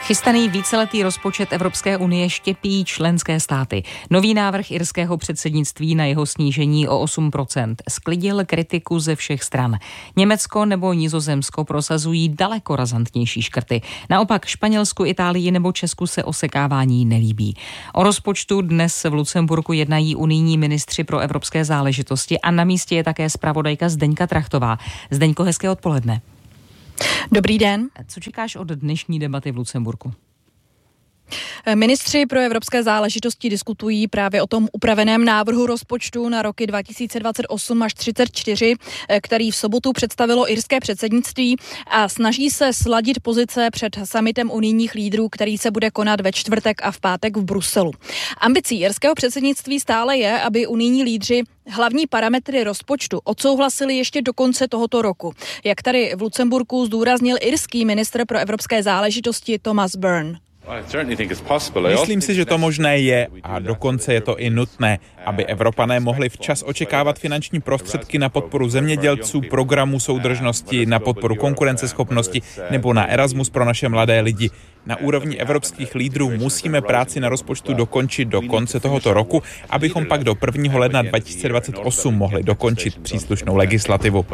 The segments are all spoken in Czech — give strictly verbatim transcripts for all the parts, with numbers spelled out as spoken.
Chystaný víceletý rozpočet Evropské unie štěpí členské státy. Nový návrh irského předsednictví na jeho snížení o osm procent sklidil kritiku ze všech stran. Německo nebo Nizozemsko prosazují daleko razantnější škrty. Naopak Španělsku, Itálii nebo Česku se osekávání nelíbí. O rozpočtu dnes v Lucemburku jednají unijní ministři pro evropské záležitosti a na místě je také zpravodajka Zdeňka Trachtová. Zdeňko, hezké odpoledne. Dobrý den. Co čekáš od dnešní debaty v Lucemburku? Ministři pro evropské záležitosti diskutují právě o tom upraveném návrhu rozpočtu na roky dva tisíce dvacet osm až třicet čtyři, který v sobotu představilo irské předsednictví a snaží se sladit pozice před summitem unijních lídrů, který se bude konat ve čtvrtek a v pátek v Bruselu. Ambicí irského předsednictví stále je, aby unijní lídři hlavní parametry rozpočtu odsouhlasili ještě do konce tohoto roku. Jak tady v Lucemburku zdůraznil irský ministr pro evropské záležitosti Thomas Byrne. Myslím si, že to možné je a dokonce je to i nutné, aby Evropané mohli včas očekávat finanční prostředky na podporu zemědělců, programů soudržnosti, na podporu konkurenceschopnosti nebo na Erasmus pro naše mladé lidi. Na úrovni evropských lídrů musíme práci na rozpočtu dokončit do konce tohoto roku, abychom pak do prvního ledna dva tisíce dvacet osm mohli dokončit příslušnou legislativu.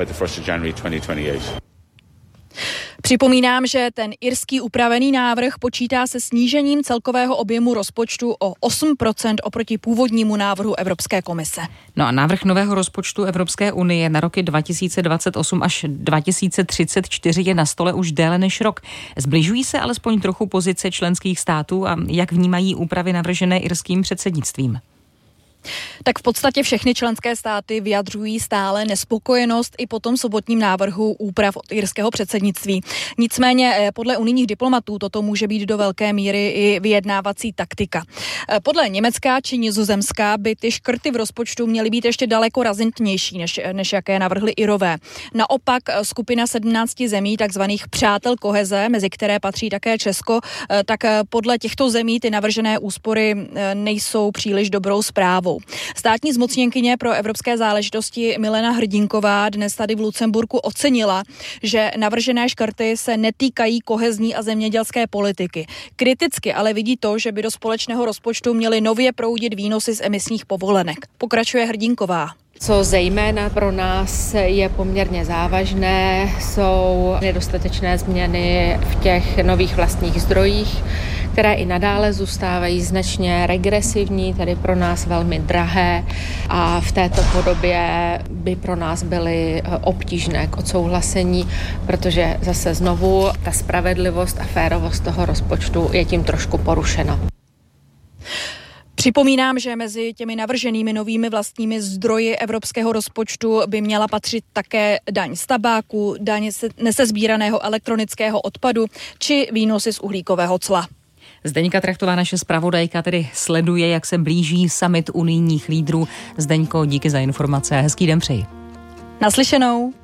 Připomínám, že ten irský upravený návrh počítá se snížením celkového objemu rozpočtu o osm procent oproti původnímu návrhu Evropské komise. No a návrh nového rozpočtu Evropské unie na roky dva tisíce dvacet osm až dva tisíce třicet čtyři je na stole už déle než rok. Zbližují se alespoň trochu pozice členských států a jak vnímají úpravy navržené irským předsednictvím? Tak v podstatě všechny členské státy vyjadřují stále nespokojenost i po tom sobotním návrhu úprav od irského předsednictví. Nicméně podle unijních diplomatů toto může být do velké míry i vyjednávací taktika. Podle Německa či Nizozemska by ty škrty v rozpočtu měly být ještě daleko razantnější, než, než jaké navrhly Irové. Naopak skupina sedmnácti zemí, takzvaných přátel koheze, mezi které patří také Česko, tak podle těchto zemí ty navržené úspory nejsou příliš dobrou zprávou. Státní zmocněnkyně pro evropské záležitosti Milena Hrdinková dnes tady v Lucemburku ocenila, že navržené škrty se netýkají kohezní a zemědělské politiky. Kriticky ale vidí to, že by do společného rozpočtu měly nově proudit výnosy z emisních povolenek. Pokračuje Hrdinková. Co zejména pro nás je poměrně závažné, jsou nedostatečné změny v těch nových vlastních zdrojích, které i nadále zůstávají značně regresivní, tedy pro nás velmi drahé a v této podobě by pro nás byly obtížné k odsouhlasení, protože zase znovu ta spravedlivost a férovost toho rozpočtu je tím trošku porušena. Připomínám, že mezi těmi navrženými novými vlastními zdroji evropského rozpočtu by měla patřit také daň z tabáku, daň nesezbíraného elektronického odpadu či výnosy z uhlíkového cla. Zdeňka Trachtová, naše zpravodajka, tedy sleduje, jak se blíží summit unijních lídrů. Zdeňko, díky za informace a hezký den přeji. Naslyšenou.